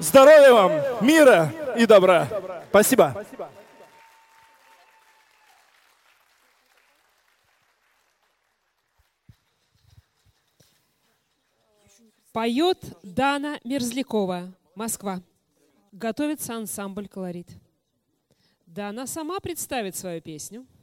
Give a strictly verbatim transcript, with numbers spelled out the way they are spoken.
Здоровья вам, мира и добра. Спасибо. Поет Дана Мерзлякова, Москва. Готовится ансамбль «Колорит». Дана сама представит свою песню.